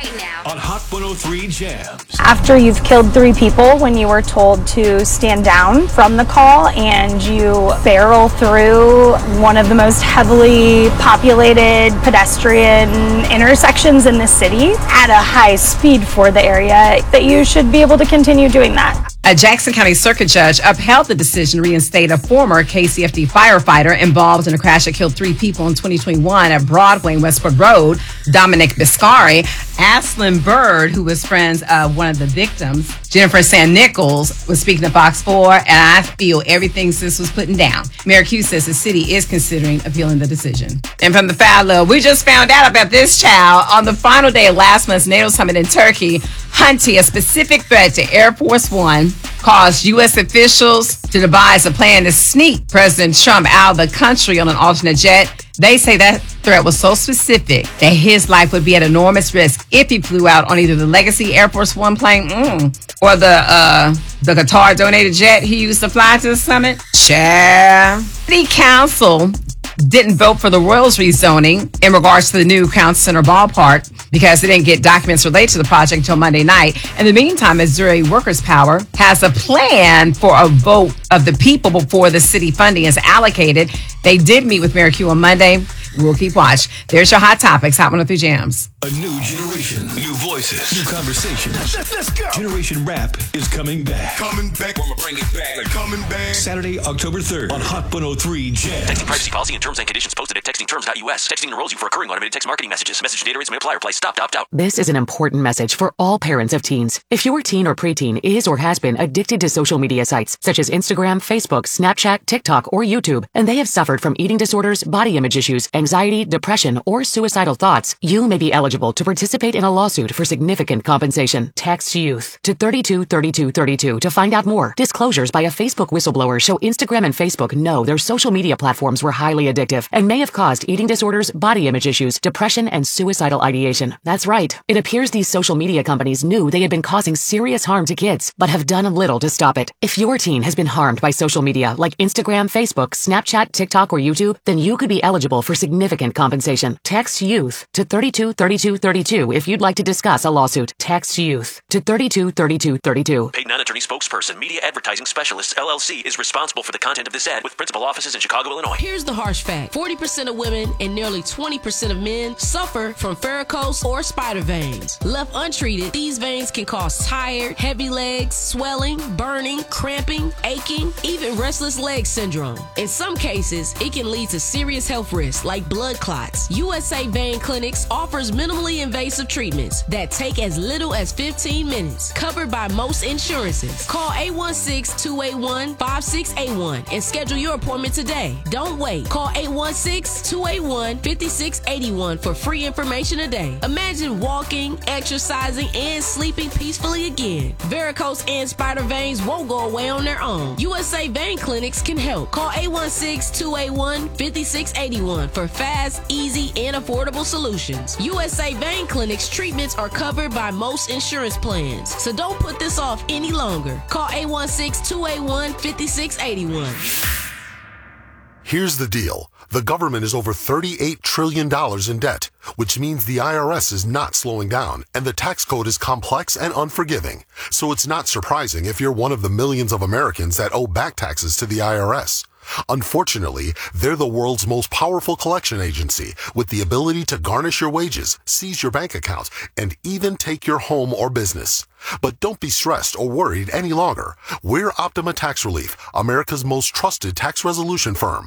on Hot 103 Jams. After you've killed 3 people, when you were told to stand down from the call and you barrel through one of the most heavily populated pedestrian intersections in the city at a high speed for the area, that you should be able to continue doing that. A Jackson County Circuit judge upheld the decision to reinstate a former KCFD firefighter involved in a crash that killed 3 people in 2021 at Broadway and Westwood Road. Dominic Biscari, Aslyn Bird, who was friends of one of the victims, Jennifer San Nichols, was speaking to Fox 4, and I feel everything sis was putting down. Mayor Q says the city is considering appealing the decision. And from the Foul Love, we just found out about this child. On the final day of last month's NATO summit in Turkey, Hunty, a specific threat to Air Force One, caused U.S. officials to devise a plan to sneak President Trump out of the country on an alternate jet. They say that threat was so specific that his life would be at enormous risk if he flew out on either the Legacy Air Force One plane or the Qatar donated jet he used to fly to the summit. City Council didn't vote for the Royals rezoning in regards to the new Crown Center ballpark because they didn't get documents related to the project until Monday night. In the meantime, Missouri Workers' Power has a plan for a vote of the people before the city funding is allocated. They did meet with Mayor Q on Monday. We'll keep watch. There's your Hot Topics, Hot 103 Jams. A new generation, new voices, new conversations. Let's go. Generation Rap is coming back. Coming back. We're bring it back. They're coming back. Saturday, October 3rd on Hot 103 Jams. Texting privacy policy and terms and conditions posted at textingterms.us. Texting enrolls you for recurring automated text marketing messages. Message data rates may apply. Reply stop, opt out. This is an important message for all parents of teens. If your teen or preteen is or has been addicted to social media sites such as Instagram, Facebook, Snapchat, TikTok, or YouTube, and they have suffered from eating disorders, body image issues, anxiety, depression, or suicidal thoughts, you may be eligible to participate in a lawsuit for significant compensation. Text youth to 323232 to find out more. Disclosures by a Facebook whistleblower show Instagram and Facebook know their social media platforms were highly addictive and may have caused eating disorders, body image issues, depression, and suicidal ideation. That's right. It appears these social media companies knew they had been causing serious harm to kids, but have done little to stop it. If your teen has been harmed by social media like Instagram, Facebook, Snapchat, TikTok, or YouTube, then you could be eligible for significant compensation. Text youth to 323232 if you'd like to discuss a lawsuit. Text youth to 323232. Paid non-attorney spokesperson, Media Advertising Specialist, LLC, is responsible for the content of this ad with principal offices in Chicago, Illinois. Here's the harsh fact. 40% of women and nearly 20% of men suffer from varicose or spider veins. Left untreated, these veins can cause tired, heavy legs, swelling, burning, cramping, aching, even restless leg syndrome. In some cases, it can lead to serious health risks like blood clots. USA Vein Clinics offers minimally invasive treatments that take as little as 15 minutes, covered by most insurances. Call 816-281-5681 and schedule your appointment today. Don't wait. Call 816-281-5681 for free information today. Imagine walking, exercising, and sleeping peacefully again. Varicose and spider veins won't go away on their own. USA Vein Clinics can help. Call 816-281-5681 for fast, easy, and affordable solutions. USA Vein Clinics treatments are covered by most insurance plans, so don't put this off any longer. Call 816-281-5681. Here's the deal. The government is over $38 trillion in debt, which means the IRS is not slowing down, and the tax code is complex and unforgiving. So it's not surprising if you're one of the millions of Americans that owe back taxes to the IRS. Unfortunately, they're the world's most powerful collection agency with the ability to garnish your wages, seize your bank accounts, and even take your home or business. But don't be stressed or worried any longer. We're Optima Tax Relief, America's most trusted tax resolution firm,